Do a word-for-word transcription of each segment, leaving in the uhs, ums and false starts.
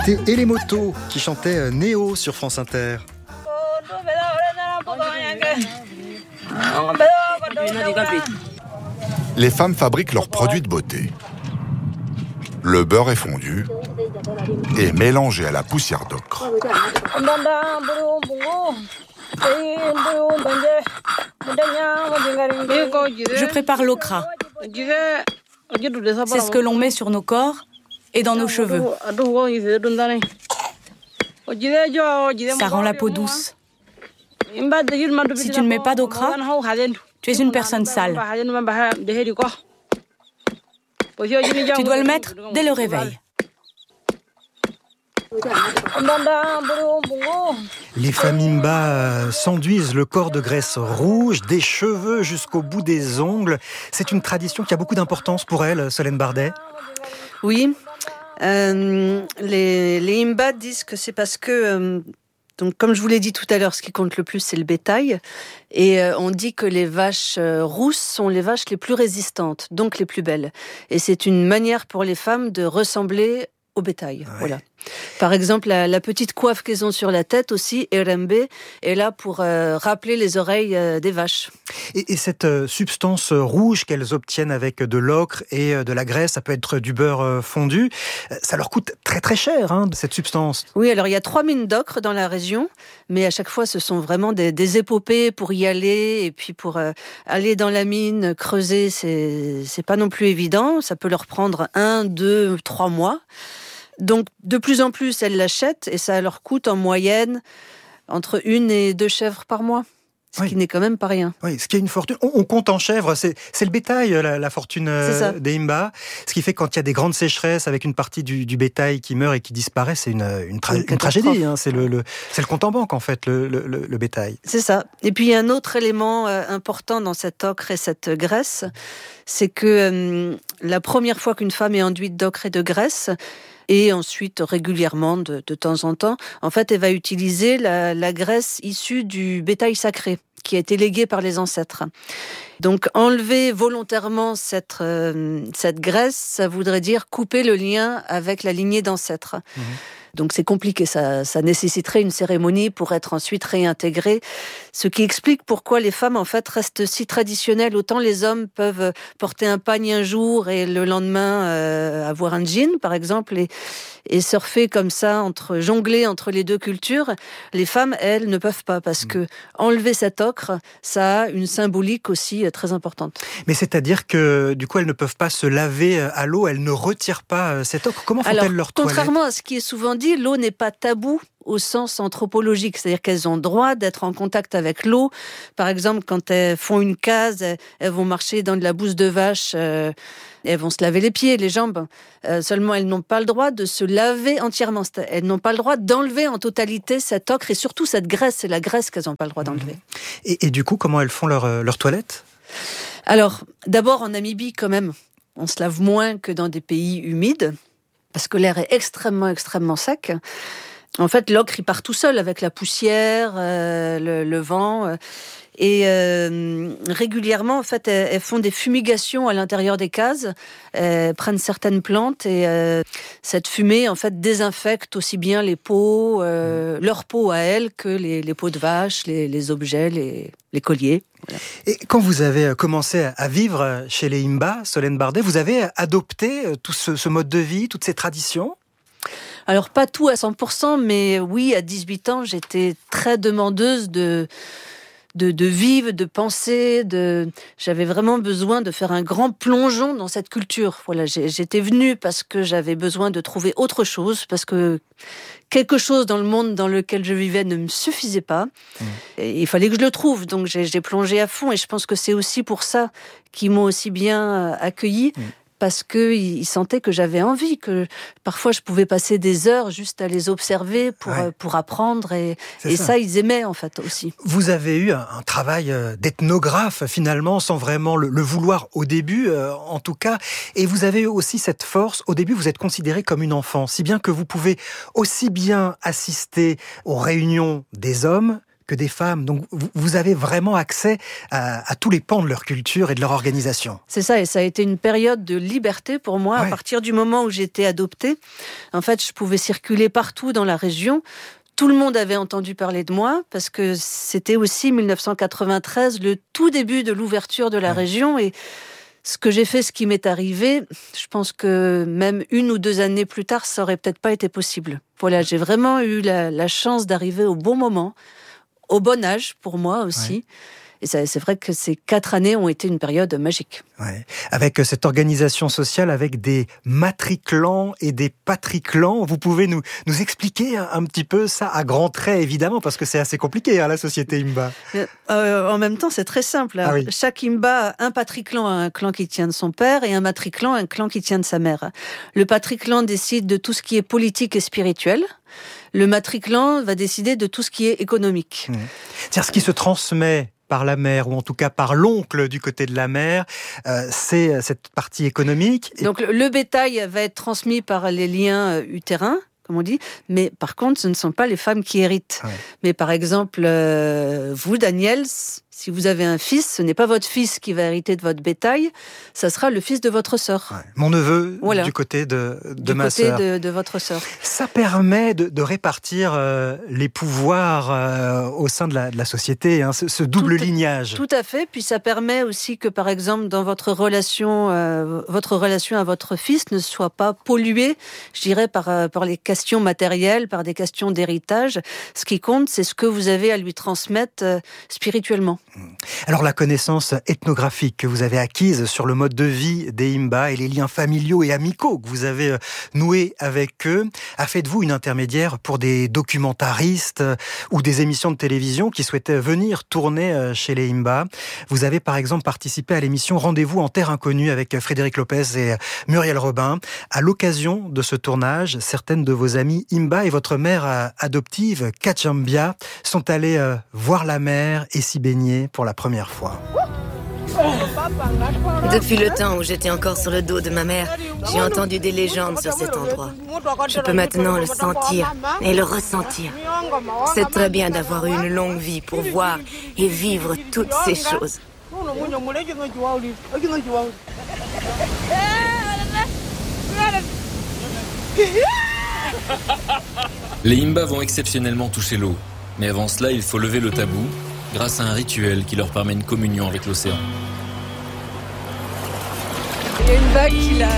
Et les motos qui chantaient Néo sur France Inter. Les femmes fabriquent leurs produits de beauté. Le beurre est fondu et mélangé à la poussière d'ocre. Je prépare l'okra. C'est ce que l'on met sur nos corps et dans nos cheveux. Ça rend la peau douce. Si tu ne mets pas d'okra, tu es une personne sale. Tu dois le mettre dès le réveil. Les femmes Imba s'enduisent le corps de graisse rouge, des cheveux jusqu'au bout des ongles. C'est une tradition qui a beaucoup d'importance pour elles, Solène Bardet. Oui, euh, les, les Imba disent que c'est parce que... Euh, Donc, comme je vous l'ai dit tout à l'heure, ce qui compte le plus, c'est le bétail. Et euh, on dit que les vaches euh, rousses sont les vaches les plus résistantes, donc les plus belles. Et c'est une manière pour les femmes de ressembler au bétail. Ouais. Voilà. Par exemple, la, la petite coiffe qu'elles ont sur la tête aussi, Erembe, est là pour euh, rappeler les oreilles euh, des vaches. Et, et cette euh, substance rouge qu'elles obtiennent avec de l'ocre et euh, de la graisse, ça peut être du beurre euh, fondu, euh, ça leur coûte très très cher, hein, cette substance. Oui, alors il y a trois mines d'ocre dans la région, mais à chaque fois ce sont vraiment des, des épopées pour y aller, et puis pour euh, aller dans la mine, creuser, c'est, c'est pas non plus évident, ça peut leur prendre un, deux, trois mois. Donc, de plus en plus, elles l'achètent et ça leur coûte en moyenne entre une et deux chèvres par mois. Ce oui. qui n'est quand même pas rien. Oui, ce qui est une fortune. On, on compte en chèvres, c'est, c'est le bétail, la, la fortune euh, des Imba. Ce qui fait que quand il y a des grandes sécheresses avec une partie du, du bétail qui meurt et qui disparaît, c'est une, une, tra- une, une tragédie. Hein. C'est, le, le, c'est le compte en banque, en fait, le, le, le, le bétail. C'est ça. Et puis, il y a un autre élément euh, important dans cette ocre et cette graisse, c'est que euh, la première fois qu'une femme est enduite d'ocre et de graisse, et ensuite régulièrement, de, de temps en temps, en fait, elle va utiliser la, la graisse issue du bétail sacré, qui a été légué par les ancêtres. Donc, enlever volontairement cette, euh, cette graisse, ça voudrait dire couper le lien avec la lignée d'ancêtres. Mmh. Donc c'est compliqué, ça, ça nécessiterait une cérémonie pour être ensuite réintégré, ce qui explique pourquoi les femmes en fait restent si traditionnelles. Autant les hommes peuvent porter un pagne un jour et le lendemain euh, avoir un jean par exemple et, et surfer comme ça, entre jongler entre les deux cultures. Les femmes, elles, ne peuvent pas parce que enlever cet ocre, ça a une symbolique aussi très importante. Mais c'est-à-dire que du coup elles ne peuvent pas se laver à l'eau, elles ne retirent pas cet ocre. Comment font-elles Alors, leur toilette ? Contrairement à ce qui est souvent dit, l'eau n'est pas tabou au sens anthropologique, c'est-à-dire qu'elles ont droit d'être en contact avec l'eau. Par exemple, quand elles font une case, elles vont marcher dans de la bouse de vache, euh, elles vont se laver les pieds, les jambes. Euh, seulement, elles n'ont pas le droit de se laver entièrement. Elles n'ont pas le droit d'enlever en totalité cette ocre et surtout cette graisse. C'est la graisse qu'elles n'ont pas le droit d'enlever. Et, et du coup, comment elles font leur, leur toilette ? Alors, d'abord en Namibie, quand même, on se lave moins que dans des pays humides, parce que l'air est extrêmement, extrêmement sec. En fait, l'ocre, il part tout seul avec la poussière, euh, le, le vent. Euh, et euh, régulièrement, en fait, elles, elles font des fumigations à l'intérieur des cases, elles prennent certaines plantes et euh, cette fumée, en fait, désinfecte aussi bien les peaux, euh, leur peau à elles, que les, les peaux de vache, les, les objets, les, les colliers. Voilà. Et quand vous avez commencé à vivre chez les Imba, Solène Bardet, vous avez adopté tout ce, ce mode de vie, toutes ces traditions ? Alors, pas tout à cent pour cent, mais oui, à dix-huit ans, j'étais très demandeuse de, de, de vivre, de penser. De... J'avais vraiment besoin de faire un grand plongeon dans cette culture. Voilà, j'étais venue parce que j'avais besoin de trouver autre chose, parce que quelque chose dans le monde dans lequel je vivais ne me suffisait pas. Mmh. Et il fallait que je le trouve, donc j'ai, j'ai plongé à fond. Et je pense que c'est aussi pour ça qu'ils m'ont aussi bien accueillie. Mmh. Parce qu'ils sentaient que j'avais envie, que parfois je pouvais passer des heures juste à les observer pour, ouais. pour apprendre. Et, et ça. ça, ils aimaient en fait aussi. Vous avez eu un, un travail d'ethnographe finalement, sans vraiment le, le vouloir au début, euh, en tout cas. Et vous avez eu aussi cette force. Au début, vous êtes considérée comme une enfant, si bien que vous pouvez aussi bien assister aux réunions des hommes que des femmes. Donc vous avez vraiment accès à, à tous les pans de leur culture et de leur organisation. C'est ça, et ça a été une période de liberté pour moi. Ouais. À partir du moment où j'étais adoptée, en fait, je pouvais circuler partout dans la région. Tout le monde avait entendu parler de moi, parce que c'était aussi dix-neuf cent quatre-vingt-treize, le tout début de l'ouverture de la ouais. région. Et ce que j'ai fait, ce qui m'est arrivé, je pense que même une ou deux années plus tard, ça aurait peut-être pas été possible. Voilà, j'ai vraiment eu la, la chance d'arriver au bon moment, au bon âge pour moi aussi. Ouais. Et ça, c'est vrai que ces quatre années ont été une période magique. Ouais. Avec cette organisation sociale, avec des matriclans et des patriclans, vous pouvez nous, nous expliquer un, un petit peu ça à grands traits, évidemment, parce que c'est assez compliqué, hein, la société Imba. Euh, en même temps, c'est très simple. Ah oui. Chaque Imba a un patriclan, un clan qui tient de son père, et un matriclan, un clan qui tient de sa mère. Le patriclan décide de tout ce qui est politique et spirituel. Le matriclan va décider de tout ce qui est économique. Mmh. C'est-à-dire ce qui se transmet par la mère, ou en tout cas par l'oncle du côté de la mère, euh, c'est cette partie économique. Donc le, le bétail va être transmis par les liens euh, utérins, comme on dit, mais par contre, ce ne sont pas les femmes qui héritent. Ouais. Mais par exemple, euh, vous, Daniel, si vous avez un fils, ce n'est pas votre fils qui va hériter de votre bétail, ça sera le fils de votre sœur. Ouais. Mon neveu, voilà. du côté de, de du ma côté sœur. De, de votre sœur. Ça permet de, de répartir euh, les pouvoirs euh, au sein de la, de la société, hein, ce, ce double tout, lignage. Tout à fait. Puis ça permet aussi que, par exemple, dans votre relation, euh, votre relation à votre fils ne soit pas polluée, je dirais, par, euh, par les questions matérielles, par des questions d'héritage. Ce qui compte, c'est ce que vous avez à lui transmettre euh, spirituellement. Alors la connaissance ethnographique que vous avez acquise sur le mode de vie des Imba et les liens familiaux et amicaux que vous avez noués avec eux a fait de vous une intermédiaire pour des documentaristes ou des émissions de télévision qui souhaitaient venir tourner chez les Imba. Vous avez par exemple participé à l'émission Rendez-vous en Terre Inconnue avec Frédéric Lopez et Muriel Robin. À l'occasion de ce tournage, certaines de vos amies Imba et votre mère adoptive, Kachambia, sont allées voir la mer et s'y baigner pour la première fois. Depuis le temps où j'étais encore sur le dos de ma mère, j'ai entendu des légendes sur cet endroit. Je peux maintenant le sentir et le ressentir. C'est très bien d'avoir eu une longue vie pour voir et vivre toutes ces choses. Les Imba vont exceptionnellement toucher l'eau. Mais avant cela, il faut lever le tabou grâce à un rituel qui leur permet une communion avec l'océan. Il y a une vague qui l'a,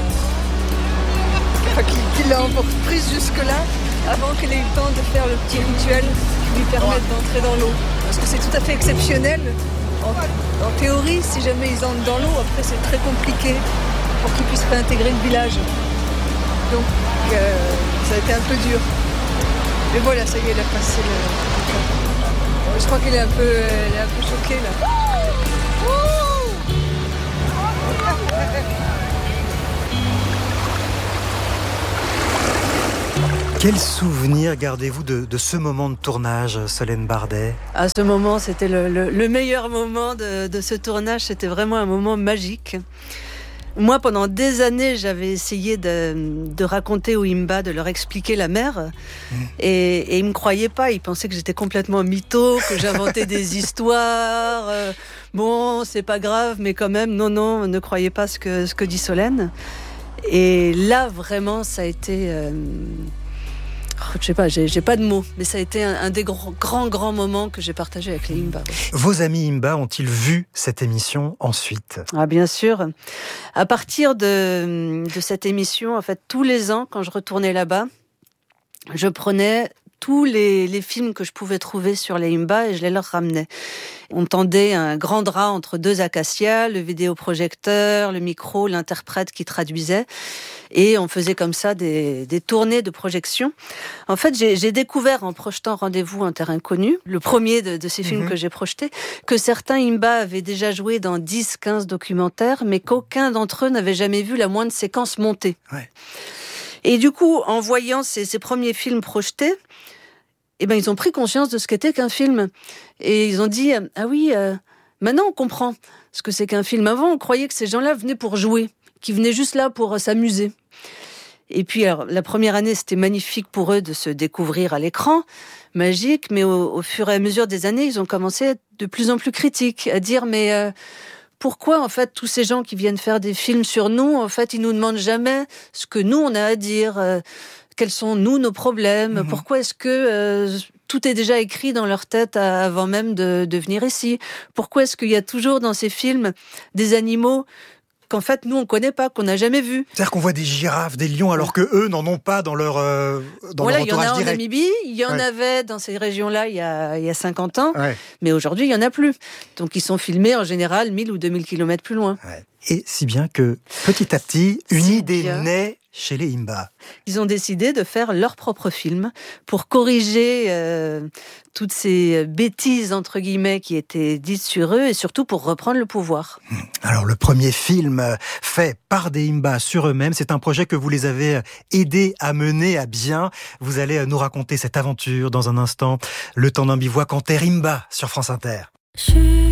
enfin, qui, qui l'a prise jusque-là avant qu'elle ait eu le temps de faire le petit rituel qui lui permette d'entrer dans l'eau. Parce que c'est tout à fait exceptionnel. En, en théorie, si jamais ils entrent dans l'eau, après c'est très compliqué pour qu'ils puissent réintégrer le village. Donc euh, ça a été un peu dur. Mais voilà, ça y est, elle a passé le... Je crois qu'elle est un peu, elle est un peu choquée, là. Quel souvenir gardez-vous de, de ce moment de tournage, Solène Bardet ? À ce moment, c'était le, le, le meilleur moment de, de ce tournage. C'était vraiment un moment magique. Moi, pendant des années, j'avais essayé de, de raconter aux Imba, de leur expliquer la mer. Mmh. Et, et ils ne me croyaient pas. Ils pensaient que j'étais complètement mytho, que j'inventais des histoires. Euh, bon, c'est pas grave, mais quand même, non, non, ne croyez pas ce que, ce que dit Solène. Et là, vraiment, ça a été... Euh, je sais pas, j'ai, j'ai pas de mots, mais ça a été un, un des grands, grands, grands moments que j'ai partagé avec les Imba. Vos amis Imba ont-ils vu cette émission ensuite ? Ah, bien sûr. À partir de, de cette émission, en fait, tous les ans, quand je retournais là-bas, je prenais tous les, les films que je pouvais trouver sur les Imba et je les leur ramenais. On tendait un grand drap entre deux acacias, le vidéoprojecteur, le micro, l'interprète qui traduisait. Et on faisait comme ça des, des tournées de projection. En fait, j'ai, j'ai découvert en projetant Rendez-vous en Terre Inconnue, le premier de, de ces films mmh. que j'ai projeté, que certains Imba avaient déjà joué dans dix quinze documentaires, mais qu'aucun d'entre eux n'avait jamais vu la moindre séquence montée. Ouais. Et du coup, en voyant ces, ces premiers films projetés, eh ben, ils ont pris conscience de ce qu'était qu'un film. Et ils ont dit, ah oui, euh, maintenant on comprend ce que c'est qu'un film. Avant, on croyait que ces gens-là venaient pour jouer, qui venaient juste là pour s'amuser. Et puis, alors, la première année, c'était magnifique pour eux de se découvrir à l'écran, magique, mais au, au fur et à mesure des années, ils ont commencé à être de plus en plus critiques, à dire, mais euh, pourquoi, en fait, tous ces gens qui viennent faire des films sur nous, en fait, ils nous demandent jamais ce que nous, on a à dire, euh, quels sont, nous, nos problèmes, mmh. pourquoi est-ce que euh, tout est déjà écrit dans leur tête avant même de, de venir ici, pourquoi est-ce qu'il y a toujours dans ces films des animaux qu'en fait, nous, on connaît pas, qu'on n'a jamais vu. C'est-à-dire qu'on voit des girafes, des lions, alors que eux n'en ont pas dans leur, euh, dans voilà, leur entourage direct. Il y en a en Namibie, il y en ouais. avait dans ces régions-là il y a, il y a cinquante ans, ouais. mais aujourd'hui, il y en a plus. Donc, ils sont filmés en général mille ou deux mille kilomètres plus loin. Ouais. Et si bien que, petit à petit, une si idée bien. naît chez les Himba. Ils ont décidé de faire leur propre film pour corriger euh, toutes ces bêtises, entre guillemets, qui étaient dites sur eux et surtout pour reprendre le pouvoir. Alors, le premier film fait par des Himba sur eux-mêmes, c'est un projet que vous les avez aidés à mener à bien. Vous allez nous raconter cette aventure dans un instant. Le temps d'un bivouac en terre Himba sur France Inter.